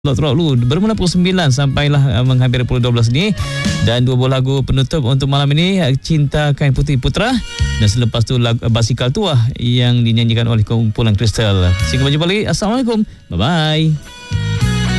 Dulu bermula pukul 9 sampailah menghampiri pukul 12 ni. Dan dua buah lagu penutup untuk malam ini, Cinta Kain Putih Putra, dan selepas tu lagu Basikal Tua yang dinyanyikan oleh kumpulan Kristal. Sehingga berjumpa lagi. Assalamualaikum. Bye bye.